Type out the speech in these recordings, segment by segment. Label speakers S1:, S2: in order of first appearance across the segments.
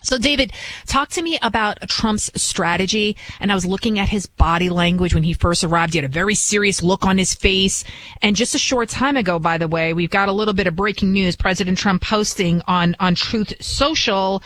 S1: So, David, talk to me about Trump's strategy. And I was looking at his body language when he first arrived. He had a very serious look on his face. And just a short time ago, by the way, we've got a little bit of breaking news. President Trump posting on Truth Social.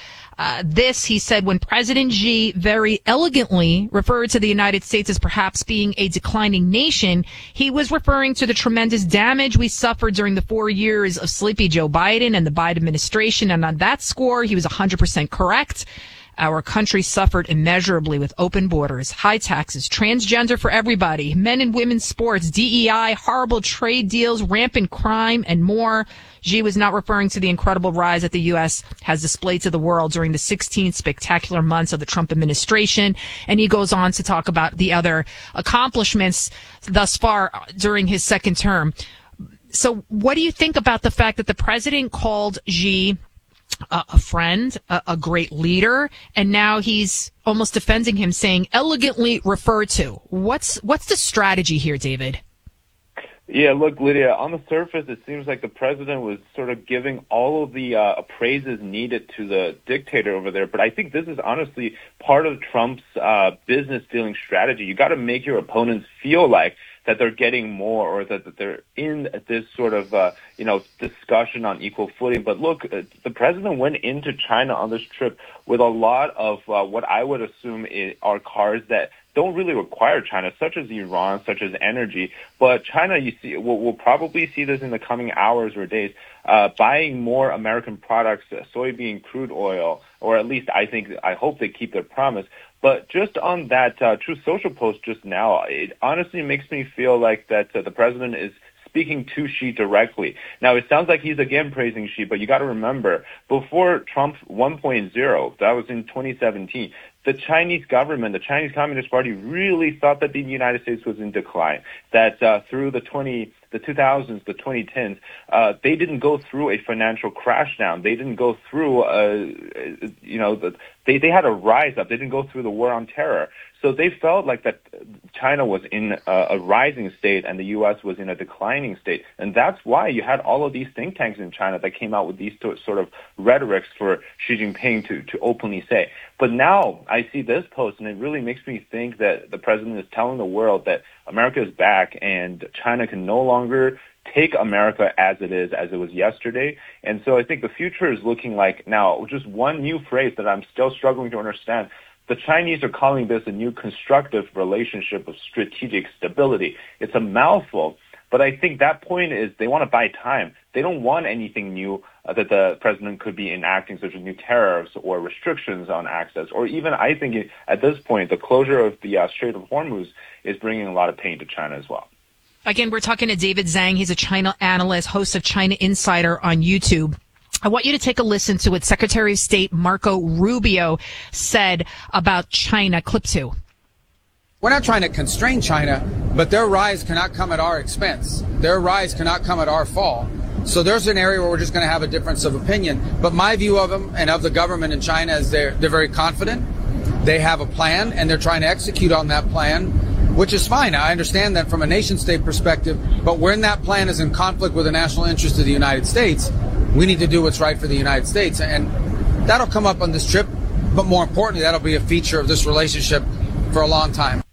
S1: He said, when President Xi very elegantly referred to the United States as perhaps being a declining nation, he was referring to the tremendous damage we suffered during the 4 years of sleepy Joe Biden and the Biden administration. And on that score, he was 100% correct. Our country suffered immeasurably with open borders, high taxes, transgender for everybody, men and women's sports, DEI, horrible trade deals, rampant crime, and more. Xi was not referring to the incredible rise that the U.S. has displayed to the world during the 16 spectacular months of the Trump administration. And he goes on to talk about the other accomplishments thus far during his second term. So what do you think about the fact that the president called Xi a friend, a great leader, and now he's almost defending him, saying elegantly referred to? What's the strategy here, David?
S2: Yeah, look, Lydia, on the surface, it seems like the president was sort of giving all of the praises needed to the dictator over there. But I think this is honestly part of Trump's business dealing strategy. You got to make your opponents feel like that they're getting more, or that they're in this sort of, discussion on equal footing. But look, the president went into China on this trip with a lot of what I would assume are cards that don't really require China, such as Iran, such as energy. But China, you see, we'll probably see this in the coming hours or days, buying more American products, soybean, crude oil, or at least I hope they keep their promise. But just on that Truth Social post just now, it honestly makes me feel like that the president is speaking to Xi directly. Now, it sounds like he's again praising Xi, but you got to remember, before Trump 1.0, that was in 2017, the Chinese government, the Chinese Communist Party, really thought that the United States was in decline, that through the 2000s, the 2010s, they didn't go through a financial crash down. They didn't go through, they had a rise up. They didn't go through the war on terror. So they felt like that China was in a rising state and the U.S. was in a declining state. And that's why you had all of these think tanks in China that came out with these sort of rhetorics for Xi Jinping to openly say. But now I see this post, and it really makes me think that the president is telling the world that America is back and China can no longer take America as it was yesterday. And so I think the future is looking like now just one new phrase that I'm still struggling to understand. The Chinese are calling this a new constructive relationship of strategic stability. It's a mouthful, but I think that point is they want to buy time. They don't want anything new that the president could be enacting, such as new tariffs or restrictions on access, or even I think at this point, the closure of the Strait of Hormuz is bringing a lot of pain to China as well.
S1: Again, we're talking to David Zhang. He's a China analyst, host of China Insider on YouTube. I want you to take a listen to what Secretary of State Marco Rubio said about China. Clip 2.
S3: We're not trying to constrain China, but their rise cannot come at our expense. Their rise cannot come at our fall. So there's an area where we're just going to have a difference of opinion. But my view of them and of the government in China is they're very confident. They have a plan, and they're trying to execute on that plan, which is fine. I understand that from a nation-state perspective, but when that plan is in conflict with the national interest of the United States, we need to do what's right for the United States. And that'll come up on this trip, but more importantly, that'll be a feature of this relationship for a long time.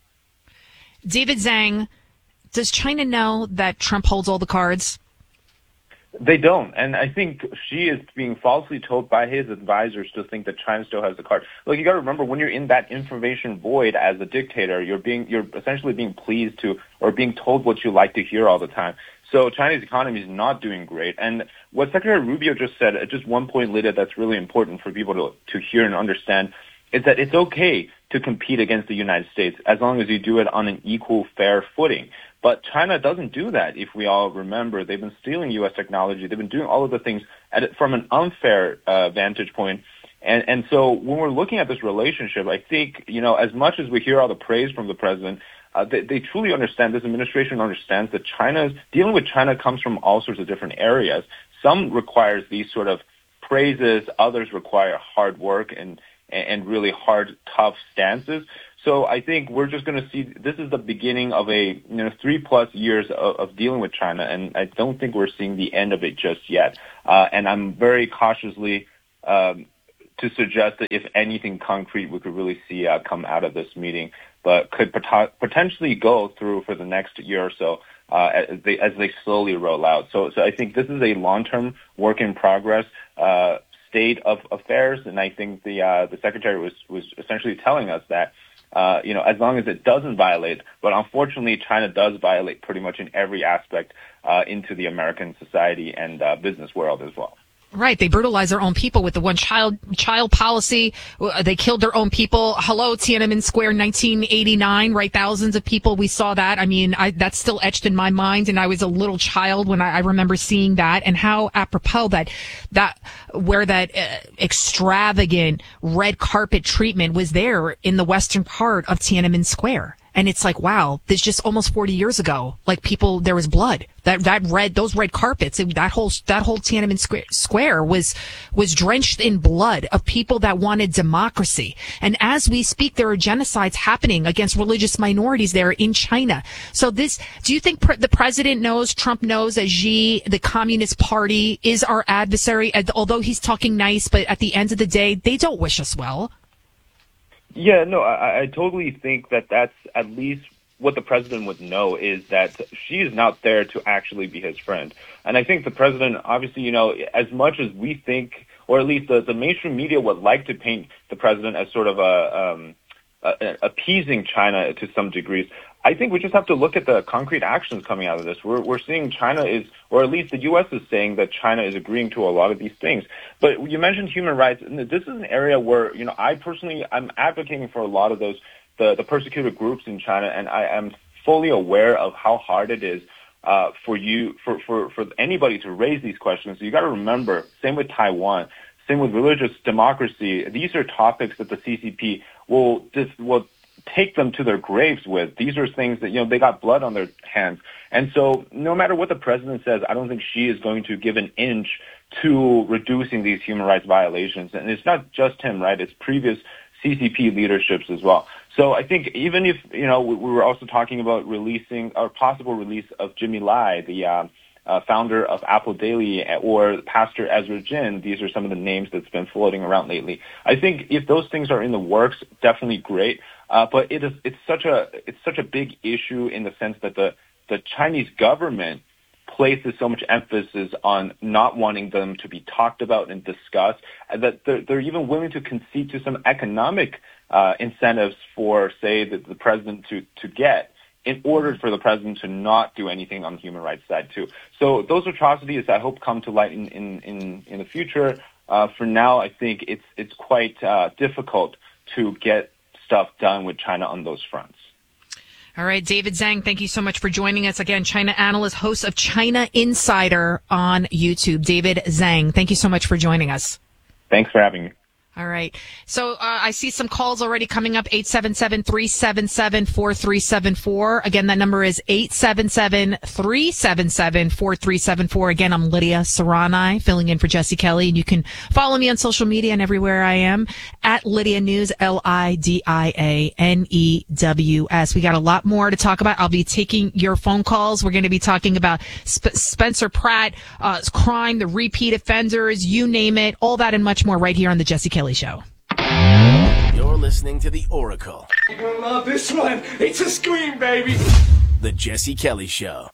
S1: David Zhang, does China know that Trump holds all the cards?
S2: They don't, and I think Xi is being falsely told by his advisors to think that China still has the card. Look, you got to remember, when you're in that information void as a dictator, you're essentially being pleased to or being told what you like to hear all the time. So China's economy is not doing great. And what Secretary Rubio just said, just one point, Lydia, that's really important for people to hear and understand, is that it's okay to compete against the United States as long as you do it on an equal, fair footing. But China doesn't do that. If we all remember, they've been stealing U.S. technology. They've been doing all of the things from an unfair vantage point. And so when we're looking at this relationship, I think, as much as we hear all the praise from the president, they truly understand, this administration understands that dealing with China comes from all sorts of different areas. Some requires these sort of praises, others require hard work and really hard, tough stances. So I think we're just going to see, this is the beginning of a 3+ years of dealing with China, and I don't think we're seeing the end of it just yet. And I'm very cautiously to suggest that if anything concrete we could really see come out of this meeting, but could potentially go through for the next year or so as they slowly roll out. So I think this is a long-term work in progress state of affairs, and I think the secretary was essentially telling us that as long as it doesn't violate, but unfortunately China does violate pretty much in every aspect into the American society and business world as well.
S1: Right. They brutalize their own people with the one child policy. They killed their own people. Hello, Tiananmen Square, 1989, right? Thousands of people. We saw that. I mean, that's still etched in my mind. And I was a little child when I remember seeing that, and how apropos that extravagant red carpet treatment was there in the western part of Tiananmen Square. And it's like, wow, this just almost 40 years ago. Like there was blood. Those red carpets, that whole Tiananmen Square was drenched in blood of people that wanted democracy. And as we speak, there are genocides happening against religious minorities there in China. So do you think the president knows, Trump knows that Xi, the Communist Party, is our adversary? Although he's talking nice, but at the end of the day, they don't wish us well.
S2: Yeah, no, I totally think that that's at least what the president would know, is that she is not there to actually be his friend. And I think the president, obviously, as much as we think, or at least the mainstream media would like to paint the president as sort of appeasing China to some degrees, I think we just have to look at the concrete actions coming out of this. We're seeing China is, or at least the U.S. is saying that China is agreeing to a lot of these things. But you mentioned human rights, and this is an area where, I'm advocating for a lot of those, the persecuted groups in China, and I am fully aware of how hard it is for anybody to raise these questions. So you got to remember, same with Taiwan, same with religious democracy. These are topics that the CCP will take them to their graves with. These are things that, they got blood on their hands. And so no matter what the president says, I don't think Xi is going to give an inch to reducing these human rights violations. And it's not just him, right? It's previous CCP leaderships as well. So I think even if, we were also talking about releasing or possible release of Jimmy Lai, the founder of Apple Daily, or Pastor Ezra Jin. These are some of the names that's been floating around lately. I think if those things are in the works, definitely great. But it's such a big issue in the sense that the Chinese government places so much emphasis on not wanting them to be talked about and discussed, and that they're even willing to concede to some economic incentives for, say, the president to get, in order for the president to not do anything on the human rights side too. So those atrocities, I hope, come to light in the future. For now, I think it's quite difficult to get stuff done with China on those fronts.
S1: All right, David Zhang, thank you so much for joining us again. China analyst, host of China Insider on YouTube. David Zhang, thank you so much for joining us.
S2: Thanks for having me.
S1: All right. So I see some calls already coming up, 877-377-4374. Again, that number is 877-377-4374. Again, I'm Lydia Serrani, filling in for Jesse Kelly. And you can follow me on social media and everywhere I am, at Lydia News, LIDIANEWS. We got a lot more to talk about. I'll be taking your phone calls. We're going to be talking about Spencer Pratt, crime, the repeat offenders, you name it, all that and much more right here on the Jesse Kelly Show.
S4: You're listening to The Oracle.
S5: You're gonna love this one. It's a scream, baby.
S4: The Jesse Kelly Show.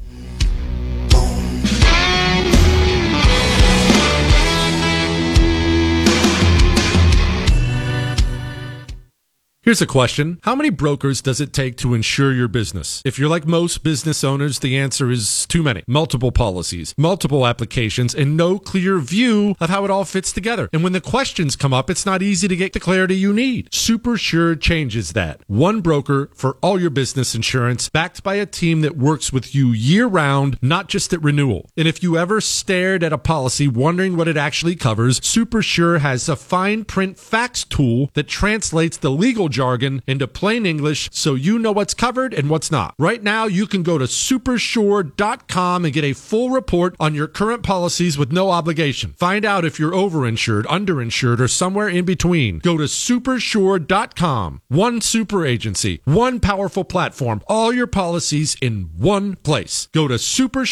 S6: Here's a question. How many brokers does it take to insure your business? If you're like most business owners, the answer is too many. Multiple policies, multiple applications, and no clear view of how it all fits together. And when the questions come up, it's not easy to get the clarity you need. SuperSure changes that. One broker for all your business insurance, backed by a team that works with you year-round, not just at renewal. And if you ever stared at a policy wondering what it actually covers, SuperSure has a fine print facts tool that translates the legal jargon into plain English so you know what's covered and what's not. Right now, you can go to supersure.com and get a full report on your current policies with no obligation. Find out if you're overinsured, underinsured, or somewhere in between. Go to supersure.com. One super agency, one powerful platform, all your policies in one place. Go to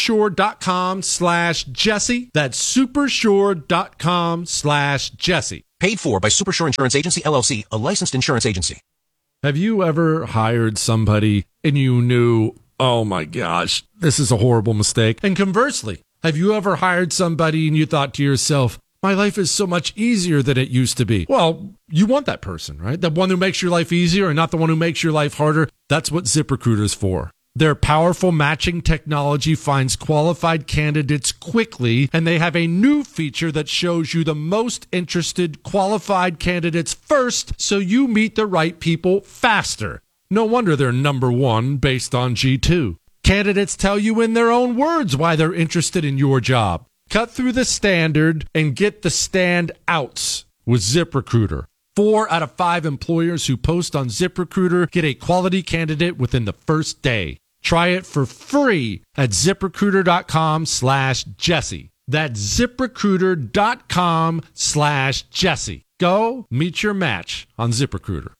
S6: supersure.com/Jesse. That's supersure.com/Jesse.
S7: Paid for by Supersure Insurance Agency, LLC, a licensed insurance agency.
S6: Have you ever hired somebody and you knew, oh my gosh, this is a horrible mistake? And conversely, have you ever hired somebody and you thought to yourself, my life is so much easier than it used to be? Well, you want that person, right? The one who makes your life easier and not the one who makes your life harder. That's what ZipRecruiter's for. Their powerful matching technology finds qualified candidates quickly, and they have a new feature that shows you the most interested qualified candidates first, so you meet the right people faster. No wonder they're number one based on G2. Candidates tell you in their own words why they're interested in your job. Cut through the standard and get the standouts with ZipRecruiter. 4 out of 5 employers who post on ZipRecruiter get a quality candidate within the first day. Try it for free at ZipRecruiter.com/Jesse. That's ZipRecruiter.com/Jesse. Go meet your match on ZipRecruiter.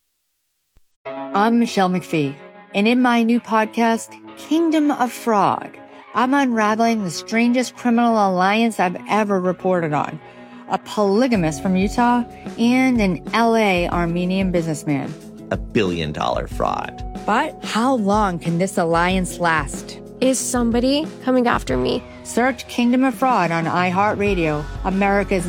S8: I'm Michelle McPhee, and in my new podcast, Kingdom of Fraud, I'm unraveling the strangest criminal alliance I've ever reported on. A polygamist from Utah and an LA Armenian businessman.
S9: $1 billion fraud.
S8: But how long can this alliance last?
S10: Is somebody coming after me?
S8: Search Kingdom of Fraud on iHeartRadio, America's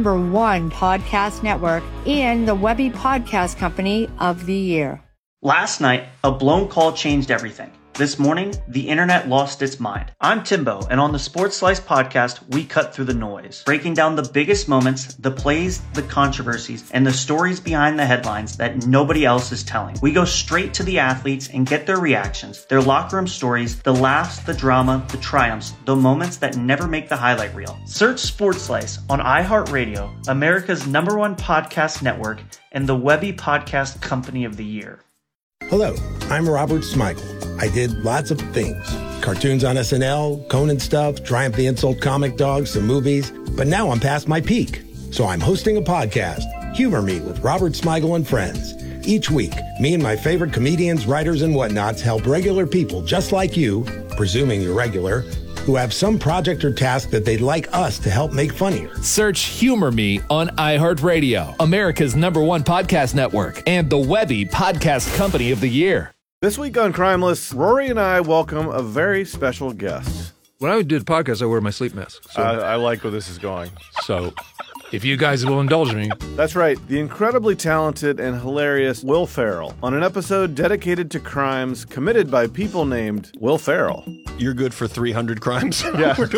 S8: #1 podcast network, and the Webby Podcast Company of the Year.
S11: Last night, a blown call changed everything. This morning, the internet lost its mind. I'm Timbo, and on the Sports Slice podcast, we cut through the noise, breaking down the biggest moments, the plays, the controversies, and the stories behind the headlines that nobody else is telling. We go straight to the athletes and get their reactions, their locker room stories, the laughs, the drama, the triumphs, the moments that never make the highlight reel. Search Sports Slice on iHeartRadio, America's #1 podcast network, and the Webby Podcast Company of the Year.
S12: Hello, I'm Robert Smigel. I did lots of things. Cartoons on SNL, Conan stuff, Triumph the Insult comic dogs, some movies. But now I'm past my peak. So I'm hosting a podcast, Humor Me with Robert Smigel and Friends. Each week, me and my favorite comedians, writers, and whatnots help regular people just like you, presuming you're regular, who have some project or task that they'd like us to help make funnier.
S13: Search Humor Me on iHeartRadio, America's #1 podcast network, and the Webby Podcast Company of the Year.
S14: This week on Crimeless, Rory and I welcome a very special guest.
S15: When I do the podcast, I wear my sleep mask.
S14: So I like where this is going.
S15: So if you guys will indulge me.
S14: That's right. The incredibly talented and hilarious Will Ferrell on an episode dedicated to crimes committed by people named Will Ferrell.
S16: You're good for 300 crimes?
S14: Yeah. we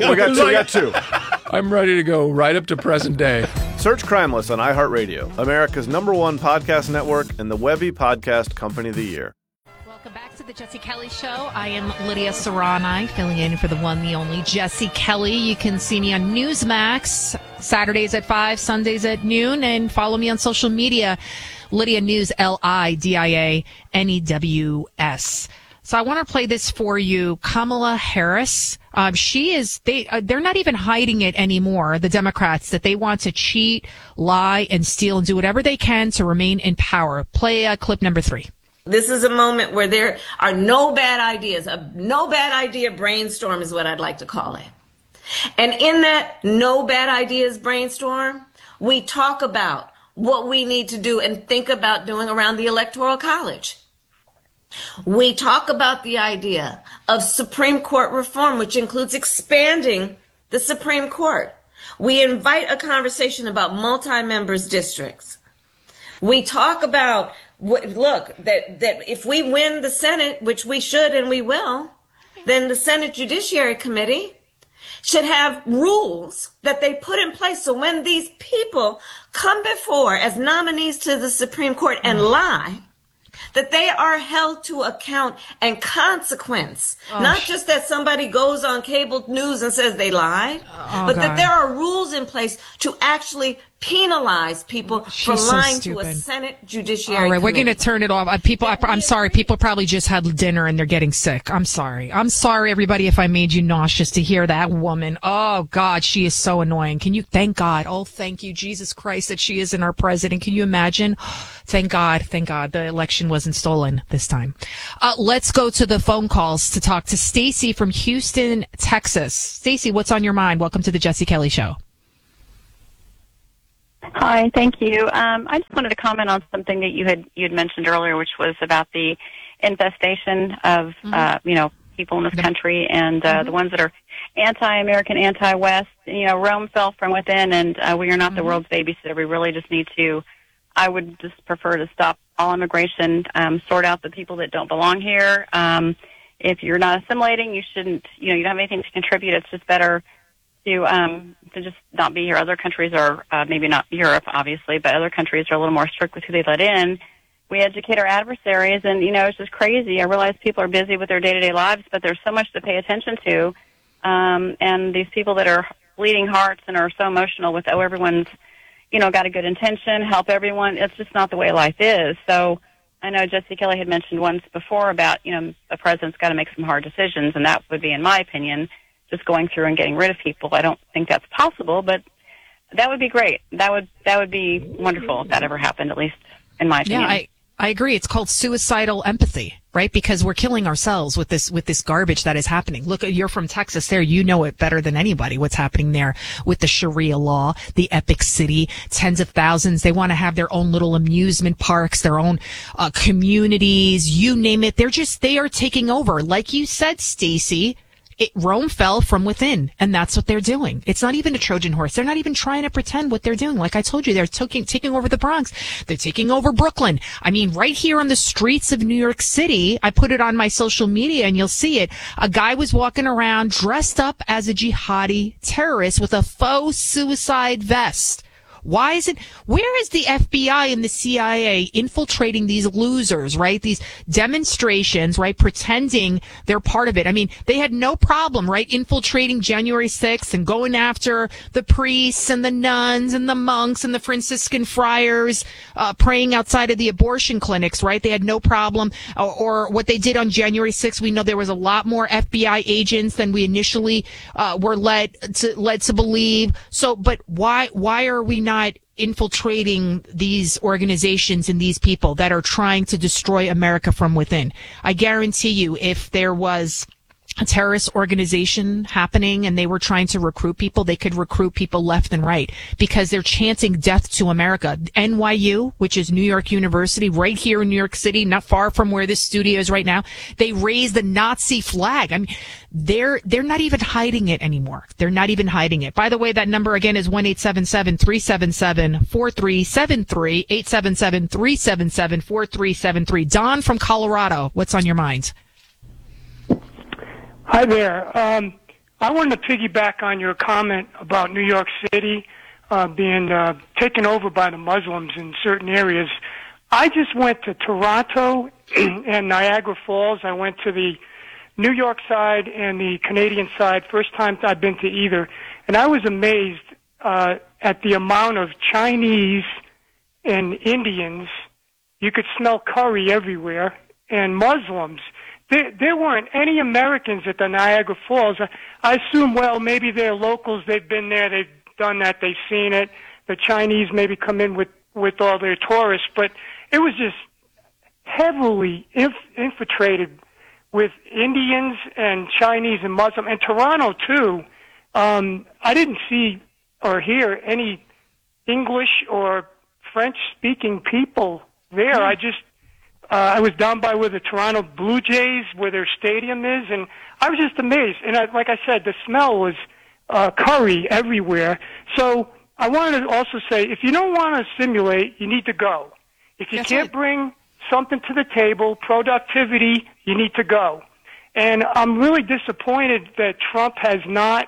S14: got two.
S15: I'm ready to go right up to present day.
S14: Search Crimeless on iHeartRadio, America's #1 podcast network, and the Webby Podcast Company of the Year.
S1: Welcome back to the Jesse Kelly Show. I am Lydia Serrani, filling in for the one, the only Jesse Kelly. You can see me on Newsmax, Saturdays at 5, Sundays at noon, and follow me on social media, Lydia News, LIDIANEWS. So I want to play this for you. Kamala Harris, they're not even hiding it anymore, the Democrats, that they want to cheat, lie, and steal and do whatever they can to remain in power. Play clip number 3.
S17: This is a moment where there are no bad ideas. A no bad idea brainstorm is what I'd like to call it. And in that no bad ideas brainstorm, we talk about what we need to do and think about doing around the Electoral College. We talk about the idea of Supreme Court reform, which includes expanding the Supreme Court. We invite a conversation about multi-members districts. We talk about, that if we win the Senate, which we should and we will, then the Senate Judiciary Committee should have rules that they put in place so when these people come before as nominees to the Supreme Court and lie, that they are held to account and consequence. Not just that somebody goes on cable news and says they lied, but that there are rules in place to actually penalize people for lying to a Senate Judiciary Committee.
S1: All right, we're going to turn it off. I'm sorry. People probably just had dinner and they're getting sick. I'm sorry. I'm sorry, everybody, if I made you nauseous to hear that woman. Oh, God, she is so annoying. Can you thank God? Oh, thank you, Jesus Christ, that she isn't our president. Can you imagine? Thank God. Thank God the election wasn't stolen this time. Let's go to the phone calls to talk to Stacy from Houston, Texas. Stacy, what's on your mind? Welcome to the Jesse Kelly Show.
S18: Hi, thank you. I just wanted to comment on something that you had mentioned earlier, which was about the infestation of people in this country and the ones that are anti-American, anti-West. Rome fell from within, and we are not the world's babysitter. We really just need to. I would just prefer to stop all immigration, sort out the people that don't belong here. If you're not assimilating, you shouldn't. You don't have anything to contribute. It's just better to just not be here. Other countries are, maybe not Europe, obviously, but other countries are a little more strict with who they let in. We educate our adversaries, and, it's just crazy. I realize people are busy with their day-to-day lives, but there's so much to pay attention to. And these people that are bleeding hearts and are so emotional with, everyone's, got a good intention, help everyone. It's just not the way life is. So I know Jesse Kelly had mentioned once before about, the president's got to make some hard decisions, and that would be, in my opinion, just going through and getting rid of people. I don't think that's possible, but that would be great. That would be wonderful if that ever happened, at least in my opinion.
S1: Yeah, I agree. It's called suicidal empathy, right? Because we're killing ourselves with this garbage that is happening. Look, you're from Texas there. You know it better than anybody what's happening there with the Sharia law, the Epic City, tens of thousands. They want to have their own little amusement parks, their own communities, you name it. They are taking over. Like you said, Stacey, Rome fell from within, and that's what they're doing. It's not even a Trojan horse. They're not even trying to pretend what they're doing. Like I told you, they're taking over the Bronx. They're taking over Brooklyn. I mean, right here on the streets of New York City, I put it on my social media and you'll see it. A guy was walking around dressed up as a jihadi terrorist with a faux suicide vest. Where is the FBI and the CIA infiltrating these losers, right? These demonstrations, right? Pretending they're part of it. I mean, they had no problem, right? Infiltrating January 6th and going after the priests and the nuns and the monks and the Franciscan friars, praying outside of the abortion clinics, right? They had no problem. Or what they did on January 6th, we know there was a lot more FBI agents than we initially, were led to believe. So, but why are we not infiltrating these organizations and these people that are trying to destroy America from within? I guarantee you, if there was a terrorist organization happening and they were trying to recruit people, they could recruit people left and right because they're chanting death to America. NYU, which is New York University, right here in New York City, not far from where this studio is right now, they raised the Nazi flag. I mean, they're not even hiding it anymore. They're not even hiding it. By the way, that number again is 1-877-377-4373, 877-377-4373. Don from Colorado, what's on your mind?
S19: Hi there. I wanted to piggyback on your comment about New York City being taken over by the Muslims in certain areas. I just went to Toronto and Niagara Falls. I went to the New York side and the Canadian side. First time I've been to either. And I was amazed at the amount of Chinese and Indians. You could smell curry everywhere. And Muslims. There weren't any Americans at the Niagara Falls. I assume, well, maybe they're locals. They've been there. They've done that. They've seen it. The Chinese maybe come in with all their tourists. But it was just heavily infiltrated with Indians and Chinese and Muslim. And Toronto, too. I didn't see or hear any English or French-speaking people there. I was down by where the Toronto Blue Jays, where their stadium is, and I was just amazed. And like I said, the smell was curry everywhere. So I wanted to also say, if you don't want to simulate, you need to go. If you can't bring something to the table, productivity, you need to go. And I'm really disappointed that Trump has not,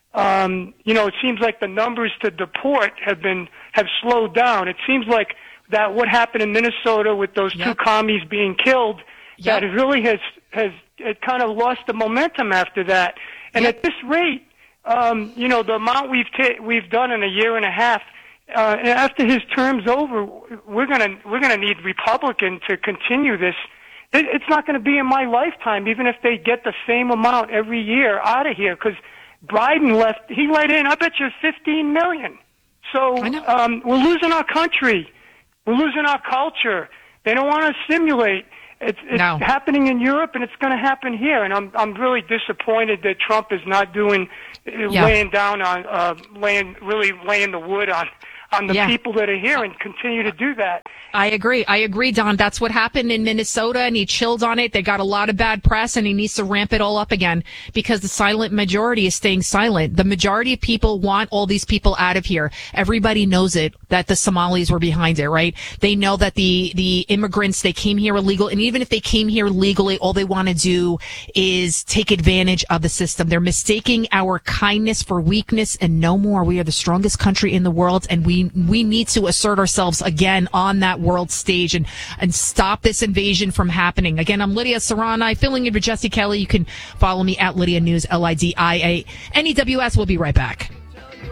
S19: it seems like the numbers to deport have slowed down. It seems like that what happened in Minnesota with those two commies being killed, that it really has it kind of lost the momentum after that. And at this rate, the amount we've done in a year and a half, after his term's over, we're gonna need Republican to continue this. It's not going to be in my lifetime, even if they get the same amount every year out of here, because Biden he let in, I bet you 15 million. So we're losing our country. We're losing our culture. They don't want to simulate. It's happening in Europe, and it's going to happen here. And I'm really disappointed that Trump is not laying down on laying the wood on on the people that are here and continue to do that.
S1: I agree, Don. That's what happened in Minnesota, and he chilled on it. They got a lot of bad press, and he needs to ramp it all up again because the silent majority is staying silent. The majority of people want all these people out of here. Everybody knows it, that the Somalis were behind it, right? They know that the immigrants, they came here illegal, and even if they came here legally, all they want to do is take advantage of the system. They're mistaking our kindness for weakness, and no more. We are the strongest country in the world, and we need to assert ourselves again on that world stage and stop this invasion from happening. Again, I'm Lydia Serrani, filling in for Jesse Kelly. You can follow me at Lydia News, LIDIA NEWS. We'll be right back.